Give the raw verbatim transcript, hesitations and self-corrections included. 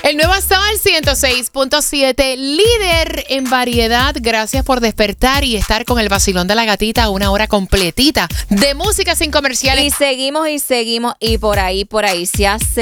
El nuevo Sol ciento seis punto siete, líder en variedad. Gracias por despertar y estar con el vacilón de la gatita, una hora completita de música sin comerciales. Y seguimos y seguimos y por ahí, por ahí se hace